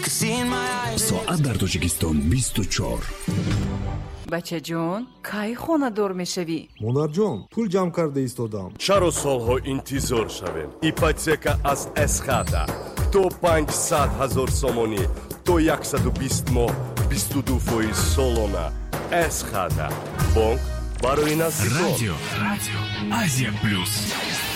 соат дар Тоҷикистон 24. бачаҷон кай хонадор мешавӣ? монарҷон, пул ҷамъ карда истодам. чаро солҳо интизор шавем? ипотека аз эсхата то 500,000 сомонӣ то 120 моҳ 22% солона. эсхата бонк барои наздикон. радио Азия плюс.